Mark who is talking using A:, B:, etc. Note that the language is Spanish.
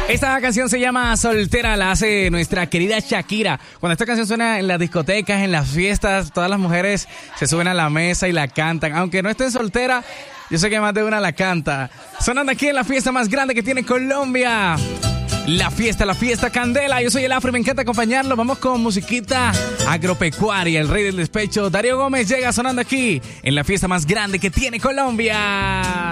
A: Esta canción se llama Soltera, la hace nuestra querida Shakira. Cuando esta canción suena en las discotecas, en las fiestas, todas las mujeres se suben a la mesa y la cantan. Aunque no estén soltera, yo sé que más de una la canta. Sonando aquí en la fiesta más grande que tiene Colombia. La fiesta Candela. Yo soy el Afro y me encanta acompañarlo. Vamos con musiquita agropecuaria. El rey del despecho, Darío Gómez, llega sonando aquí en la fiesta más grande que tiene Colombia.